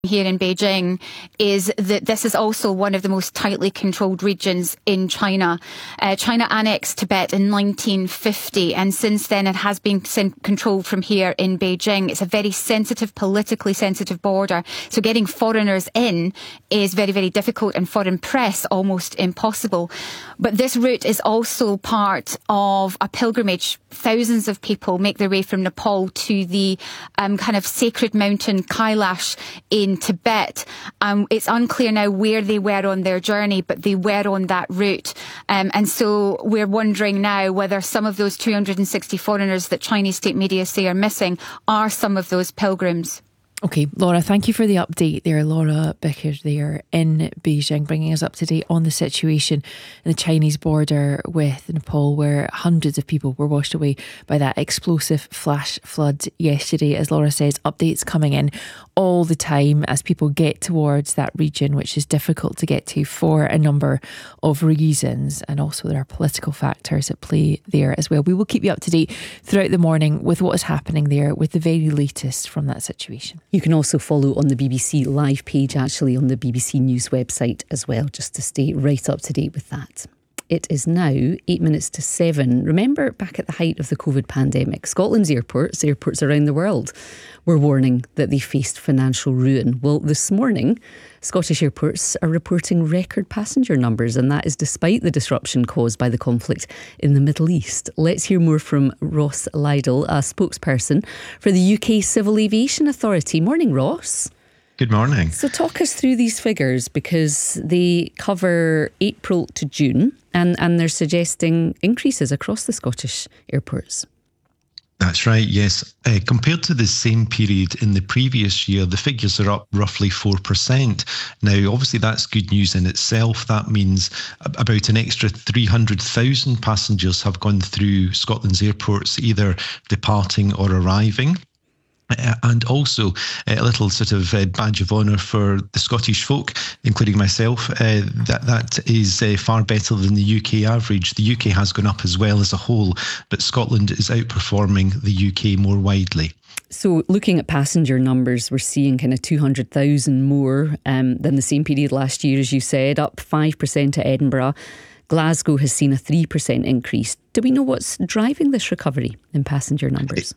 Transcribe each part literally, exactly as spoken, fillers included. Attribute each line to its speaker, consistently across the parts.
Speaker 1: here in Beijing is that this is also one of the most tightly controlled regions in China. Uh, China annexed Tibet in nineteen fifty, and since then it has been controlled from here in Beijing. It's a very sensitive, politically sensitive border, so getting foreigners in is very, very difficult, and foreign press almost impossible. But this route is also part of a pilgrimage. Thousands of people make their way from Nepal to the um, kind of sacred mountain Kailash in Tibet. Um, it's unclear now where they were on their journey, but they were on that route. Um, and so we're wondering now whether some of those two hundred sixty foreigners that Chinese state media say are missing are some of those pilgrims.
Speaker 2: Okay, Laura, thank you for the update there. Laura Bicker there in Beijing, bringing us up to date on the situation in the Chinese border with Nepal, where hundreds of people were washed away by that explosive flash flood yesterday. As Laura says, updates coming in all the time as people get towards that region, which is difficult to get to for a number of reasons. And also there are political factors at play there as well. We will keep you up to date throughout the morning with what is happening there, with the very latest from that situation.
Speaker 3: You can also follow on the B B C Live page, actually, on the B B C News website as well, just to stay right up to date with that. It is now eight minutes to seven. Remember, back at the height of the COVID pandemic, Scotland's airports, airports around the world, were warning that they faced financial ruin. Well, this morning, Scottish airports are reporting record passenger numbers, and that is despite the disruption caused by the conflict in the Middle East. Let's hear more from Ross Lydall, a spokesperson for the U K Civil Aviation Authority. Morning, Ross.
Speaker 4: Good morning.
Speaker 3: So talk us through these figures, because they cover April to June, and, and they're suggesting increases across the Scottish airports.
Speaker 4: That's right, yes. Uh, compared to the same period in the previous year, the figures are up roughly four percent. Now, obviously, that's good news in itself. That means about an extra three hundred thousand passengers have gone through Scotland's airports, either departing or arriving. Uh, and also uh, a little sort of uh, badge of honour for the Scottish folk, including myself, uh, that that is uh, far better than the U K average. The U K has gone up as well as a whole, but Scotland is outperforming the U K more widely.
Speaker 3: So looking at passenger numbers, we're seeing kind of two hundred thousand more um, than the same period last year, as you said, up five percent at Edinburgh. Glasgow has seen a three percent increase. Do we know what's driving this recovery in passenger numbers?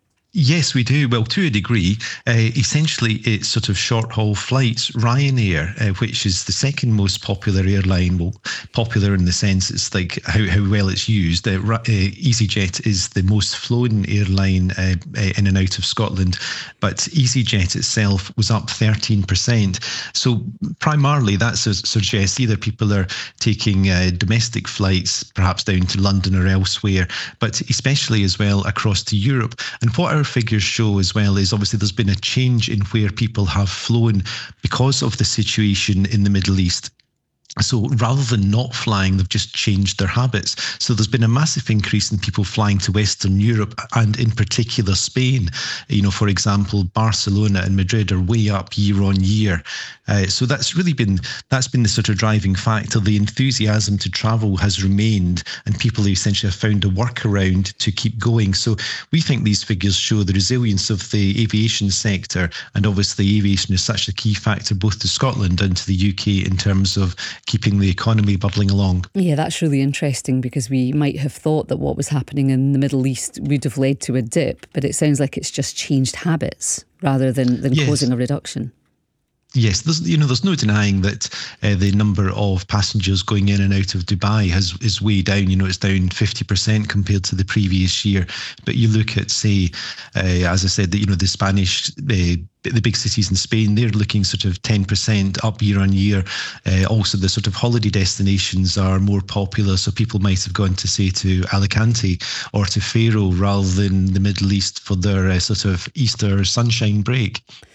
Speaker 4: Yes, we do. Well, to a degree. Uh, essentially, it's sort of short-haul flights. Ryanair, uh, which is the second most popular airline, well, popular in the sense it's like how, how well it's used. Uh, uh, EasyJet is the most flown airline uh, uh, in and out of Scotland, but EasyJet itself was up thirteen percent. So primarily that su- suggests either people are taking uh, domestic flights, perhaps down to London or elsewhere, but especially as well across to Europe. And what our figures show as well is obviously there's been a change in where people have flown because of the situation in the Middle East. So rather than not flying, they've just changed their habits. So there's been a massive increase in people flying to Western Europe, and in particular Spain. You know, for example, Barcelona and Madrid are way up year on year. Uh, so that's really been that's been the sort of driving factor. The enthusiasm to travel has remained, and people essentially have found a workaround to keep going. So we think these figures show the resilience of the aviation sector, and obviously aviation is such a key factor both to Scotland and to the U K in terms of keeping the economy bubbling along.
Speaker 3: Yeah, that's really interesting, because we might have thought that what was happening in the Middle East would have led to a dip, but it sounds like it's just changed habits rather than, than
Speaker 4: yes.
Speaker 3: causing a reduction.
Speaker 4: Yes, there's you know there's no denying that uh, the number of passengers going in and out of Dubai has is way down. You know, it's down fifty percent compared to the previous year. But you look at, say, uh, as I said, that you know the Spanish. Uh, the big cities in Spain, they're looking sort of ten percent up year on year. Uh, also, the sort of holiday destinations are more popular, so people might have gone to, say, to Alicante or to Faro rather than the Middle East for their uh, sort of Easter sunshine break.